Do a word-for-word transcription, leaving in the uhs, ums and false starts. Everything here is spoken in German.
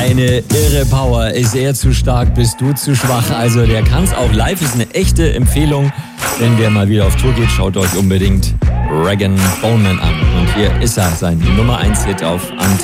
eine irre Power. Ist er zu stark, bist du zu schwach. Also der kann's auch live, ist eine echte Empfehlung. Wenn der mal wieder auf Tour geht, schaut euch unbedingt Rag and Bone Man an. Und hier ist er, sein Nummer eins Hit auf Antenne.